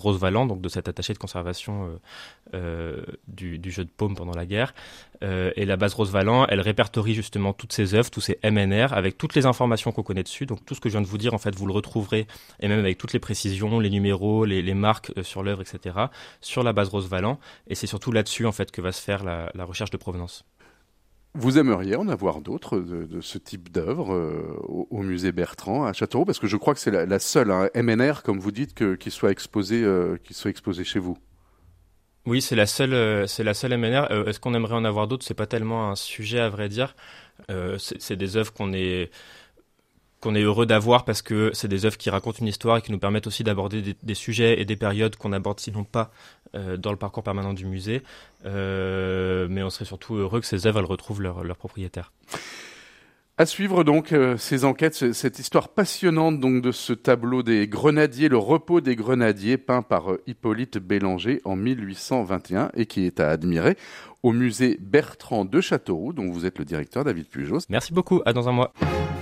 Rosevalent, donc de cet attaché de conservation du jeu de paume pendant la guerre. Et la base Rosevalent, elle répertorie justement toutes ces œuvres, tous ces MNR, avec toutes les informations qu'on connaît dessus. Donc tout ce que je viens de vous dire, en fait, vous le retrouverez, et même avec toutes les précisions, les numéros, les marques sur l'œuvre, etc., sur la base Rosevalent. Et c'est surtout là-dessus, en fait, que va se faire la recherche de provenance. Vous aimeriez en avoir d'autres de ce type d'œuvre au musée Bertrand à Châteauroux? Parce que je crois que c'est la seule MNR, comme vous dites, qui soit exposée chez vous. Oui, c'est la seule MNR. Est-ce qu'on aimerait en avoir d'autres? C'est pas tellement un sujet, à vrai dire. C'est des œuvres qu'on est heureux d'avoir parce que c'est des œuvres qui racontent une histoire et qui nous permettent aussi d'aborder des sujets et des périodes qu'on aborde sinon pas dans le parcours permanent du musée. Mais on serait surtout heureux que ces œuvres elles retrouvent leur propriétaire. À suivre donc ces enquêtes, cette histoire passionnante donc de ce tableau des Grenadiers, le repos des Grenadiers, peint par Hippolyte Bélanger en 1821 et qui est à admirer au musée Bertrand de Châteauroux, dont vous êtes le directeur, David Pujos. Merci beaucoup, à dans un mois.